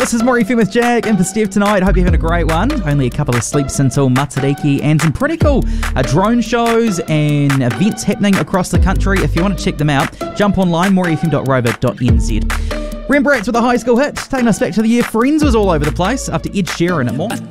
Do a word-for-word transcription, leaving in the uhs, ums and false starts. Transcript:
This is More F M with Jack and for Steve tonight. Hope you're having a great one. Only a couple of sleeps until Matariki and some pretty cool uh, drone shows and events happening across the country. If you want to check them out, jump online, more f m dot rover dot n z. Rembrandts with a high school hit, taking us back to the year Friends was all over the place after Ed Sheeran and more.